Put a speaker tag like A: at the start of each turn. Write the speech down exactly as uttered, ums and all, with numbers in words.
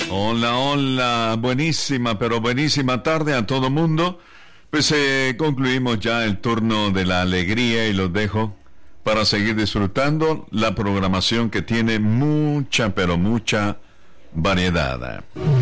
A: Hola, hola, buenísima, pero buenísima tarde a todo mundo. Pues eh, concluimos ya el turno de la alegría y los dejo para seguir disfrutando la programación que tiene mucha, pero mucha variedad.